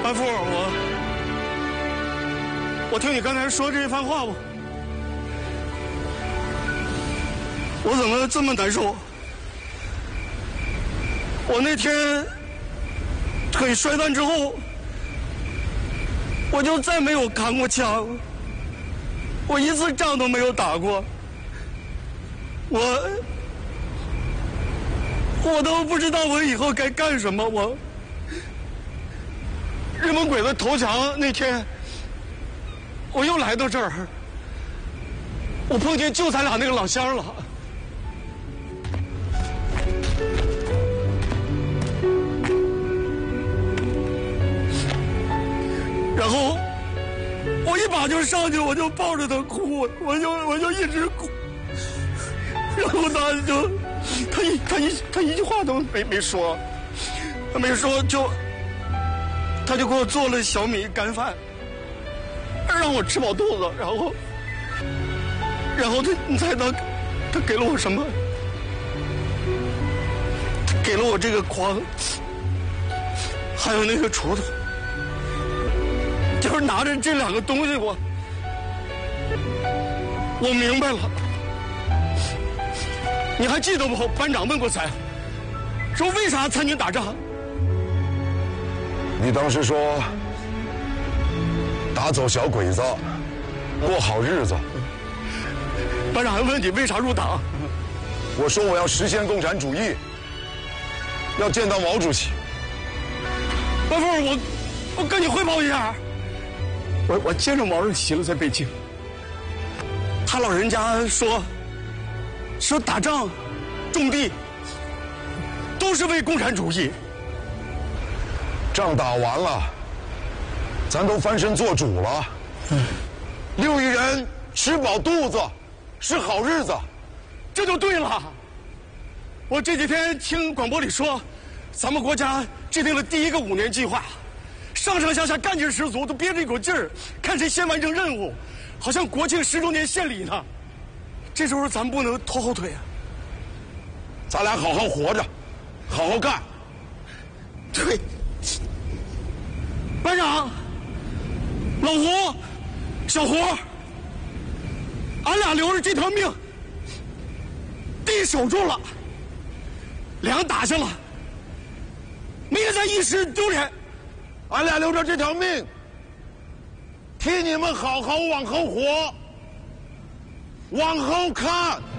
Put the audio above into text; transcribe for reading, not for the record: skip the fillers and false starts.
班副，我听你刚才说这一番话，我怎么这么难受？我那天腿摔断之后，我就再没有扛过枪，我一次仗都没有打过，我都不知道我以后该干什么。日本鬼子投降那天，我又来到这儿，我碰见就咱俩那个老乡了。然后我一把就上去，我就抱着他哭，我就一直哭。然后他一句话都没说，他没说他就给我做了小米干饭，让我吃饱肚子。然后你猜他给了我什么？他给了我这个筐，还有那个锄头。就是拿着这两个东西，我明白了。你还记得不？班长问过咱，说为啥参军打仗？ 你当时说打走小鬼子，过好日子。 班长还问你为啥入党？ 我说我要实现共产主义，要见到毛主席。 班副，我跟你汇报一下。我见着毛主席了，在北京。他老人家说打仗、种地都是为共产主义。 仗打完了，咱都翻身做主了。6亿人吃饱肚子，是好日子， 这就对了。我这几天听广播里说，咱们国家制定了第一个5年计划。上上下下干劲十足，都憋着一股劲儿，看谁先完成任务，好像国庆10周年献礼呢。这时候咱不能拖后腿啊！ 咱俩好好活着，好好干。 对，班长，老胡，小胡，俺俩留着这条命，地守住了，粮打下了，没有再一时丢脸。 俺俩留着这条命，替你们好好往后活，往后看。